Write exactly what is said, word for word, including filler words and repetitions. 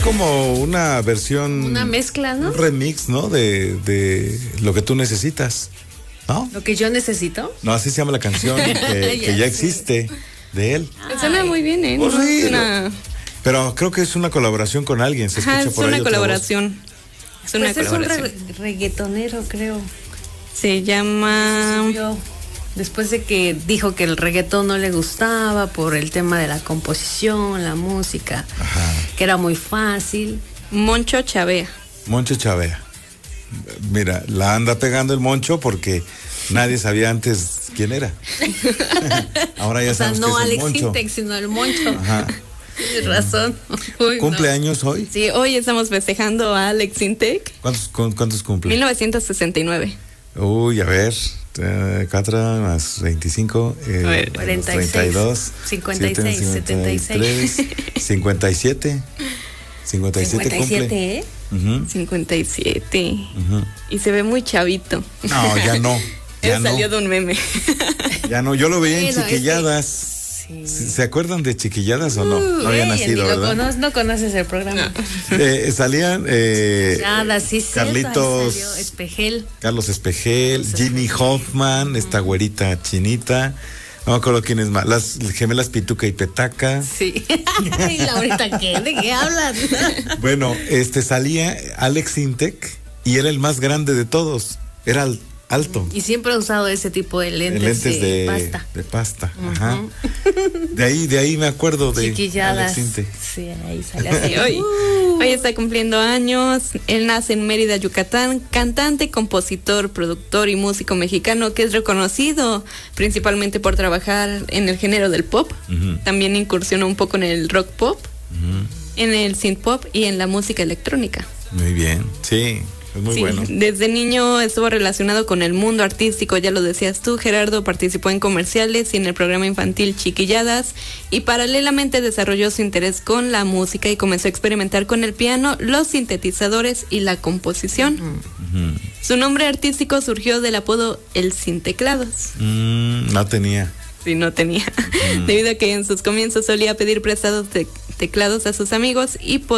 como una versión. Una mezcla, ¿no? Un remix, ¿no? De, de lo que tú necesitas, ¿no? Lo que yo necesito. No, así se llama la canción que ya, que ya existe de él. Ay. Suena muy bien, ¿eh? Pues no, sí, es una... Pero creo que es una colaboración con alguien. Se escucha Ajá, por es ahí una colaboración. Es una pues colaboración. es un re- reggaetonero, creo. Se llama... Subió después de que dijo que el reggaetón no le gustaba por el tema de la composición, la música, Ajá. que era muy fácil. Moncho Chavea. Moncho Chavea. Mira, la anda pegando el Moncho porque nadie sabía antes quién era. Ahora ya O sea, sabemos no que es Alex un Moncho. Sintek, sino el Moncho. Ajá. Tienes razón. Uy, ¿Cumple no. años hoy? Sí, hoy estamos festejando a Alex Sintek. ¿Cuántos, cu- cuántos cumple? mil novecientos sesenta y nueve. Uy, a ver, eh, cuatro más veinticinco, eh, A ver, cuarenta y seis, treinta y dos, cincuenta y seis, setenta y tres, cincuenta y siete, cincuenta y siete cumple. cincuenta y siete, ¿eh? Ujú, cincuenta y siete. ujú. Y se ve muy chavito. No, ya no, ya Él no, salió de un meme. ya no, yo lo veía en Bueno, es que- Chiquilladas. Sí. ¿Se acuerdan de Chiquilladas o no? No había Ey, nacido, ni lo ¿verdad? cono- no conoces el programa. Eh, salían eh, Nada, sí, cierto, ahí Carlitos, salió Espejel. Carlos Espejel, Carlos Ginny Espejel. Hoffman, esta güerita chinita, no me acuerdo quién es más, las gemelas Pituca y Petaca. Sí. ¿Y Laurita qué? ¿De qué hablas? Bueno, este salía Alex Sintek y era el más grande de todos, era al- alto. Y siempre ha usado ese tipo de lentes, lentes de, de pasta. de pasta, ajá. De ahí, de ahí me acuerdo de Chiquilladas. Alex Sintek. Sí, ahí sale así. Sí, hoy, hoy está cumpliendo años. Él nace en Mérida, Yucatán, cantante, compositor, productor y músico mexicano que es reconocido principalmente por trabajar en el género del pop. Ujú. También incursionó un poco en el rock pop, Ujú. en el synth pop y en la música electrónica. Muy bien, sí, es muy Sí, bueno. desde niño estuvo relacionado con el mundo artístico, ya lo decías tú, Gerardo, participó en comerciales y en el programa infantil Chiquilladas y paralelamente desarrolló su interés con la música y comenzó a experimentar con el piano, los sintetizadores y la composición. Ujú. Su nombre artístico surgió del apodo El Sin Teclados. Mm, no tenía. Sí, no tenía, debido a que en sus comienzos solía pedir prestados te- teclados a sus amigos y